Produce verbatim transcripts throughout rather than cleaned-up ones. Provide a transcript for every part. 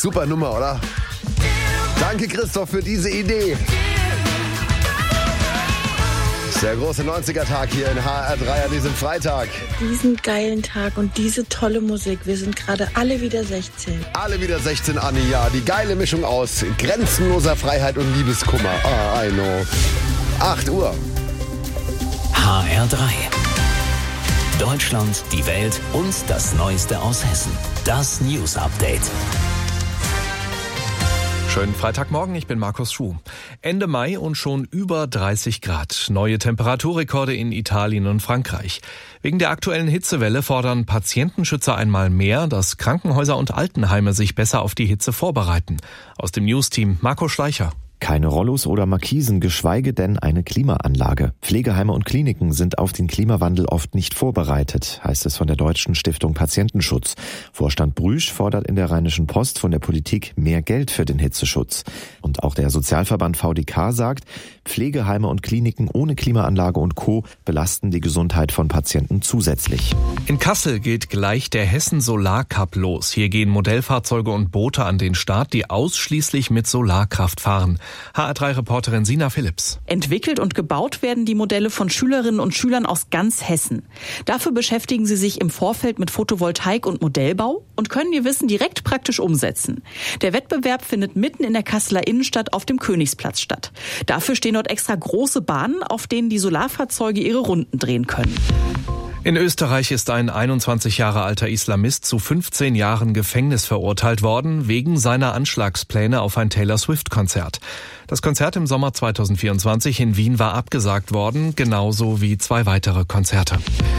Super Nummer, oder? Danke, Christoph, für diese Idee. Das ist der große neunziger-Tag hier in H R drei an diesem Freitag. Diesen geilen Tag und diese tolle Musik. Wir sind gerade alle wieder sechzehn. Alle wieder sechzehn, Anni, ja. Die geile Mischung aus grenzenloser Freiheit und Liebeskummer. Ah, I know. acht Uhr. H R drei. Deutschland, die Welt und das Neueste aus Hessen. Das News Update. Schönen Freitagmorgen, ich bin Markus Schuh. Ende Mai und schon über dreißig Grad. Neue Temperaturrekorde in Italien und Frankreich. Wegen der aktuellen Hitzewelle fordern Patientenschützer einmal mehr, dass Krankenhäuser und Altenheime sich besser auf die Hitze vorbereiten. Aus dem News-Team Marco Schleicher. Keine Rollos oder Markisen, geschweige denn eine Klimaanlage. Pflegeheime und Kliniken sind auf den Klimawandel oft nicht vorbereitet, heißt es von der Deutschen Stiftung Patientenschutz. Vorstand Brüsch fordert in der Rheinischen Post von der Politik mehr Geld für den Hitzeschutz. Und auch der Sozialverband V D K sagt, Pflegeheime und Kliniken ohne Klimaanlage und Co. belasten die Gesundheit von Patienten zusätzlich. In Kassel geht gleich der Hessen Solar Cup los. Hier gehen Modellfahrzeuge und Boote an den Start, die ausschließlich mit Solarkraft fahren. H R drei-Reporterin Sina Philipps. Entwickelt und gebaut werden die Modelle von Schülerinnen und Schülern aus ganz Hessen. Dafür beschäftigen sie sich im Vorfeld mit Photovoltaik und Modellbau und können ihr Wissen direkt praktisch umsetzen. Der Wettbewerb findet mitten in der Kasseler Innenstadt auf dem Königsplatz statt. Dafür stehen dort extra große Bahnen, auf denen die Solarfahrzeuge ihre Runden drehen können. In Österreich ist ein einundzwanzig Jahre alter Islamist zu fünfzehn Jahren Gefängnis verurteilt worden, wegen seiner Anschlagspläne auf ein Taylor Swift-Konzert. Das Konzert im Sommer zweitausendvierundzwanzig in Wien war abgesagt worden, genauso wie zwei weitere Konzerte.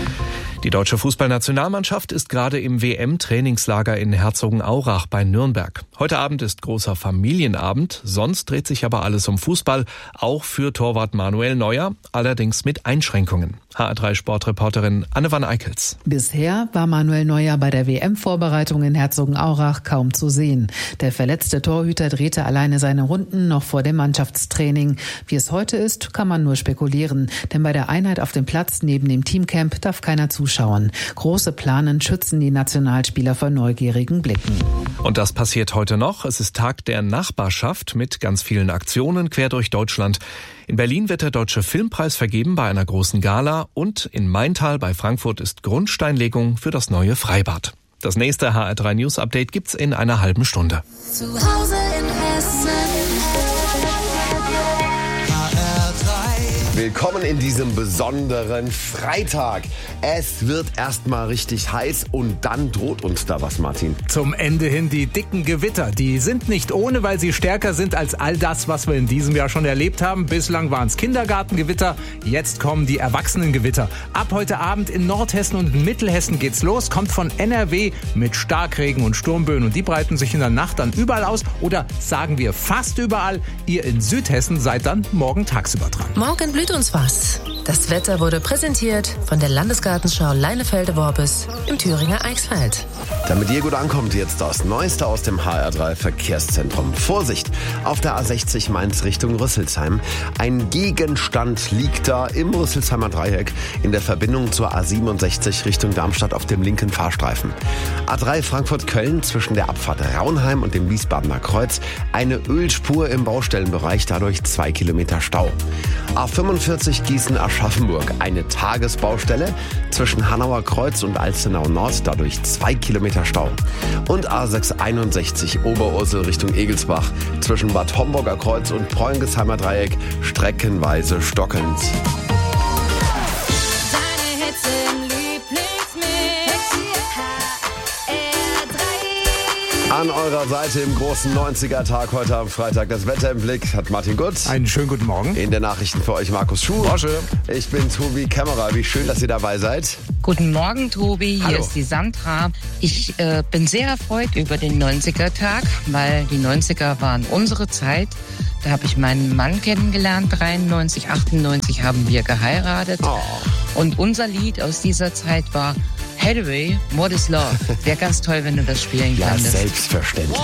Die deutsche Fußballnationalmannschaft ist gerade im W M-Trainingslager in Herzogenaurach bei Nürnberg. Heute Abend ist großer Familienabend, sonst dreht sich aber alles um Fußball, auch für Torwart Manuel Neuer, allerdings mit Einschränkungen. H R drei-Sportreporterin Anne van Eickels. Bisher war Manuel Neuer bei der W M-Vorbereitung in Herzogenaurach kaum zu sehen. Der verletzte Torhüter drehte alleine seine Runden noch vor dem Mannschaftstraining. Wie es heute ist, kann man nur spekulieren, denn bei der Einheit auf dem Platz neben dem Teamcamp darf keiner zuschauen. Große Planen schützen die Nationalspieler vor neugierigen Blicken. Und das passiert heute noch. Es ist Tag der Nachbarschaft mit ganz vielen Aktionen quer durch Deutschland. In Berlin wird der Deutsche Filmpreis vergeben bei einer großen Gala und in Maintal bei Frankfurt ist Grundsteinlegung für das neue Freibad. Das nächste H R drei News Update gibt's in einer halben Stunde. Zu Hause in Hessen. Willkommen in diesem besonderen Freitag. Es wird erstmal richtig heiß und dann droht uns da was, Martin. Zum Ende hin die dicken Gewitter. Die sind nicht ohne, weil sie stärker sind als all das, was wir in diesem Jahr schon erlebt haben. Bislang waren es Kindergartengewitter, jetzt kommen die Erwachsenengewitter. Ab heute Abend in Nordhessen und in Mittelhessen geht's los. Kommt von N R W mit Starkregen und Sturmböen und die breiten sich in der Nacht dann überall aus. Oder sagen wir fast überall. Ihr in Südhessen seid dann morgen tagsüber dran. Morgen blüht uns was. Das Wetter wurde präsentiert von der Landesgartenschau Leinefelde-Worbis im Thüringer Eichsfeld. Damit ihr gut ankommt, jetzt das Neueste aus dem H R drei Verkehrszentrum. Vorsicht, auf der A sechzig Mainz Richtung Rüsselsheim. Ein Gegenstand liegt da im Rüsselsheimer Dreieck in der Verbindung zur A siebenundsechzig Richtung Darmstadt auf dem linken Fahrstreifen. A drei Frankfurt-Köln zwischen der Abfahrt Raunheim und dem Wiesbadener Kreuz. Eine Ölspur im Baustellenbereich, dadurch zwei Kilometer Stau. A fünfundvierzig Gießen-Aschaffenburg, eine Tagesbaustelle zwischen Hanauer Kreuz und Alzenau Nord, dadurch zwei Kilometer Stau. Und A sechshunderteinundsechzig Oberursel Richtung Egelsbach zwischen Bad Homburger Kreuz und Preungesheimer Dreieck streckenweise stockend. An eurer Seite im großen neunziger-Tag heute am Freitag. Das Wetter im Blick hat Martin Gutz. Einen schönen guten Morgen. In den Nachrichten für euch Markus Schuh. Porsche. Ich bin Tobi Kämmerer. Wie schön, dass ihr dabei seid. Guten Morgen, Tobi. Hier Hallo. ist die Sandra. Ich äh, bin sehr erfreut über den neunziger-Tag, weil die neunziger waren unsere Zeit. Da habe ich meinen Mann kennengelernt. dreiundneunzig, achtundneunzig haben wir geheiratet. Oh. Und unser Lied aus dieser Zeit war Hathaway, What is Love? Wäre ganz toll, wenn du das spielen Ja, könntest. selbstverständlich.